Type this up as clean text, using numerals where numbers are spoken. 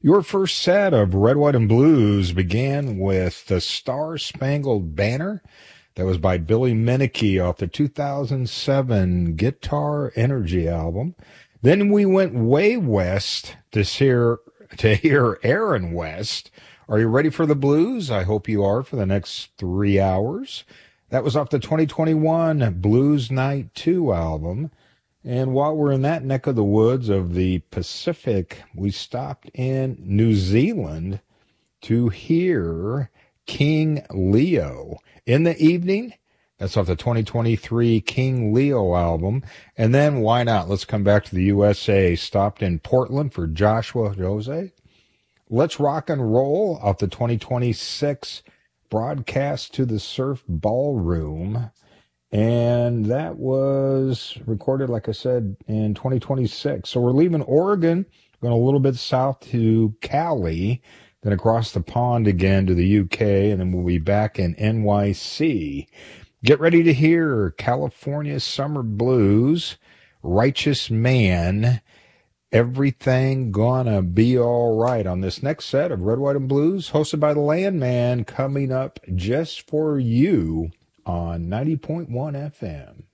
Your first set of Red, White, and Blues began with the Star Spangled Banner. That was by Billy Minicky off the 2007 Guitar Energy album. Then we went way west to hear Aaron West. Are you ready for the blues? I hope you are for the next 3 hours. That was off the 2021 Blues Night 2 album. And while we're in that neck of the woods of the Pacific, we stopped in New Zealand to hear King Leo. In the Evening, that's off the 2023 King Leo album. And then, why not? Let's come back to the USA. Stopped in Portland for Joshua Jose. Let's Rock and Roll off the 2026 Broadcast to the Surf Ballroom. And that was recorded, like I said, in 2026. So we're leaving Oregon, going a little bit south to Cali, then across the pond again to the UK, and then we'll be back in NYC. Get ready to hear California Summer Blues, Righteous Man, Everything Gonna Be All Right on this next set of Red, White, and Blues, hosted by the Landman, coming up just for you on 90.1 FM.